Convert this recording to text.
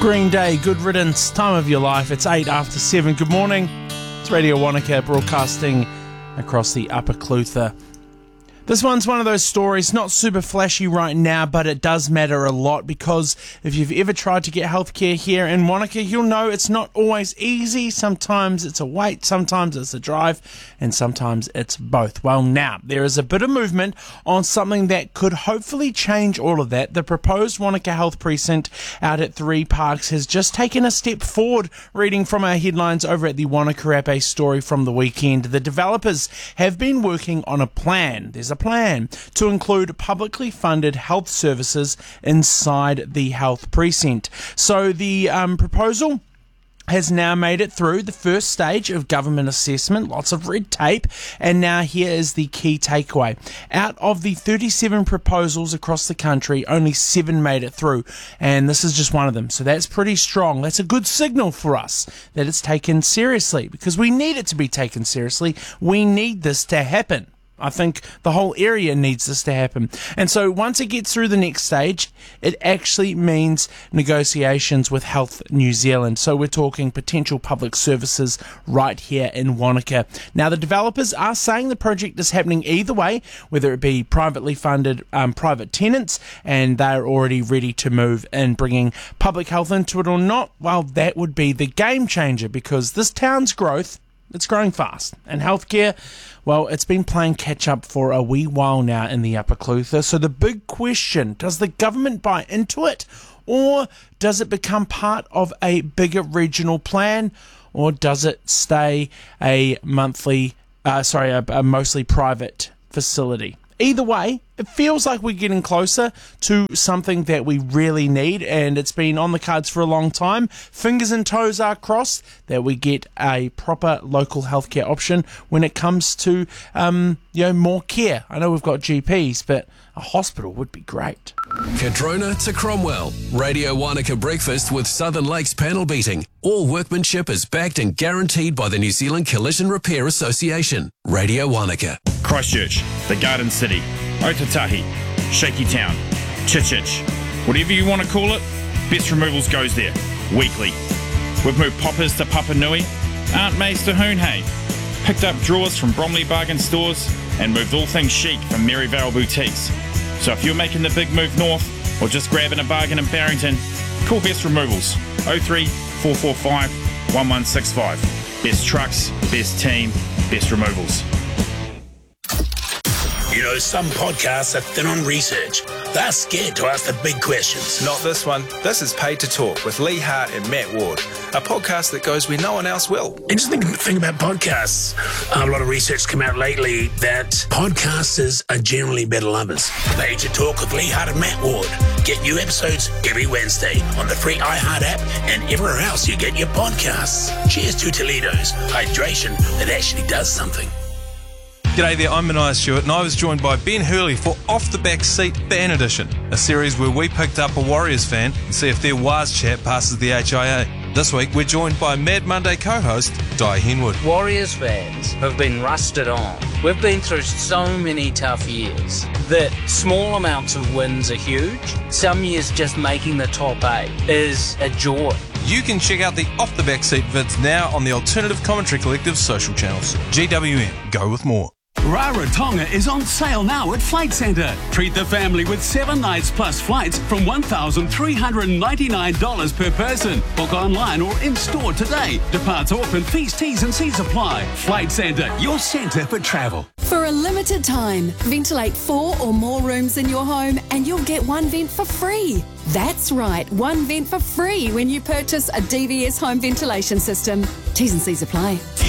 Green Day, Good Riddance, time of your life. It's 8 after 7. Good morning. It's Radio Wanaka broadcasting across the Upper Clutha. This one's one of those stories, not super flashy right now, but it does matter a lot because if you've ever tried to get healthcare here in Wanaka, you'll know it's not always easy. Sometimes it's a wait, sometimes it's a drive, and sometimes it's both. Well, now, there is a bit of movement on something that could hopefully change all of that. The proposed Wanaka Health Precinct out at Three Parks has just taken a step forward. Reading from our headlines over at the Wanaka App, a story from the weekend. The developers have been working on a plan. There's a plan to include publicly funded health services inside the health precinct. So the proposal has now made it through the first stage of government assessment, lots of red tape, and now here is the key takeaway. Out of the 37 proposals across the country, only 7 made it through, and this is just one of them. So that's pretty strong. That's a good signal for us that it's taken seriously, because we need it to be taken seriously. We need this to happen. I think the whole area needs this to happen. And so once it gets through the next stage, it actually means negotiations with Health New Zealand. So we're talking potential public services right here in Wanaka. Now, the developers are saying the project is happening either way, whether it be privately funded private tenants, and they're already ready to move in. Bringing public health into it or not, well, that would be the game changer, because this town's growth, it's growing fast. And healthcare, well, it's been playing catch-up for a wee while now in the Upper Clutha. So the big question, does the government buy into it? Or does it become part of a bigger regional plan? Or does it stay a mostly private facility? Either way, it feels like we're getting closer to something that we really need, and it's been on the cards for a long time. Fingers and toes are crossed that we get a proper local healthcare option when it comes to more care. I know we've got GPs, but a hospital would be great. Cadrona to Cromwell. Radio Wanaka Breakfast with Southern Lakes panel beating. All workmanship is backed and guaranteed by the New Zealand Collision Repair Association. Radio Wanaka. Christchurch, the Garden City, Otatahi, Shaky Town, Chichich. Whatever you want to call it, Best Removals goes there, weekly. We've moved poppers to Papanui, Aunt May's to Hoonhay, picked up drawers from Bromley Bargain Stores, and moved all things chic from Maryvale Boutiques. So if you're making the big move north, or just grabbing a bargain in Barrington, call Best Removals, 03 445 1165. Best trucks, best team, best removals. You know, some podcasts are thin on research. They're scared to ask the big questions. Not this one. This is Paid to Talk with Lee Hart and Matt Ward, a podcast that goes where no one else will. Interesting thing about podcasts, a lot of research come out lately that podcasters are generally better lovers. Paid to Talk with Lee Hart and Matt Ward. Get new episodes every Wednesday on the free iHeart app and everywhere else you get your podcasts. Cheers to Toledo's hydration that actually does something. G'day there, I'm Mania Stewart, and I was joined by Ben Hurley for Off the Back Seat Fan Edition, a series where we picked up a Warriors fan and see if their Waz chat passes the HIA. This week, we're joined by Mad Monday co-host Di Henwood. Warriors fans have been rusted on. We've been through so many tough years that small amounts of wins are huge. Some years just making the top 8 is a joy. You can check out the Off the Back Seat vids now on the Alternative Commentary Collective social channels. GWM, go with more. Rarotonga is on sale now at Flight Centre. Treat the family with 7 nights plus flights from $1,399 per person. Book online or in-store today. Departs open, fees, T's and C's apply. Flight Centre, your centre for travel. For a limited time, ventilate 4 or more rooms in your home and you'll get 1 vent for free. That's right, 1 vent for free when you purchase a DVS home ventilation system. T's and C's apply.